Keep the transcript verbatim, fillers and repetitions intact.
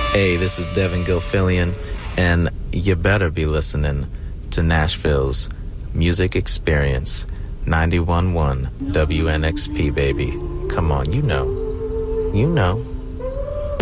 Hey, this is Devin Gilfillian, and you better be listening to Nashville's Music Experience, ninety-one point one W N X P, baby. Come on, you know. You know.